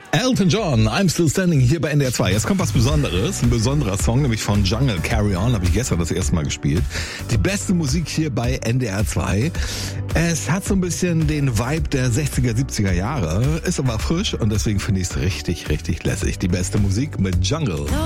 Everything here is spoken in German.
Elton John, I'm Still Standing hier bei NDR 2. Jetzt kommt was Besonderes, ein besonderer Song, nämlich von Jungle, Carry On, habe ich gestern das erste Mal gespielt. Die beste Musik hier bei NDR 2. Es hat so ein bisschen den Vibe der 60er, 70er Jahre, ist aber frisch und deswegen finde ich es richtig, richtig lässig. Die beste Musik mit Jungle.